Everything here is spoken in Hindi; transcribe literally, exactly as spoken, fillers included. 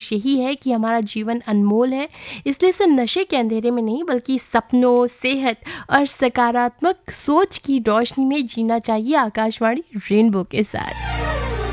संदेश यही है कि हमारा जीवन अनमोल है, इसलिए इसे नशे के अंधेरे में नहीं बल्कि सपनों, सेहत और सकारात्मक सोच की रोशनी में जीना चाहिए। आकाशवाणी रेनबो के साथ।